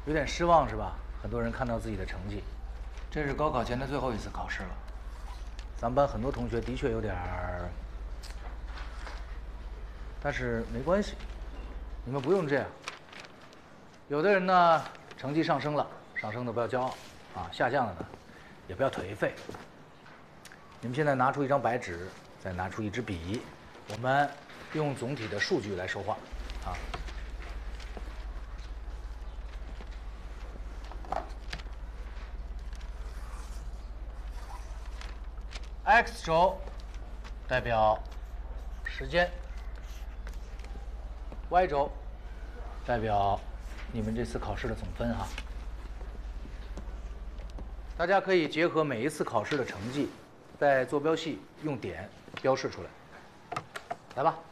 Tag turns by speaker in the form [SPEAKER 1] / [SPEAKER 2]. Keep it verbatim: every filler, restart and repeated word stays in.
[SPEAKER 1] 有点失望是吧？很多人看到自己的成绩，
[SPEAKER 2] 这是高考前的最后一次考试了。
[SPEAKER 1] 咱们班很多同学的确有点儿，但是没关系，你们不用这样。有的人呢，成绩上升了，上升的不要骄傲啊，下降了呢，也不要颓废。你们现在拿出一张白纸，再拿出一支笔，我们用总体的数据来说话啊。X 轴代表时间 ，Y 轴代表你们这次考试的总分哈。大家可以结合每一次考试的成绩，在坐标系用点标示出来。来吧。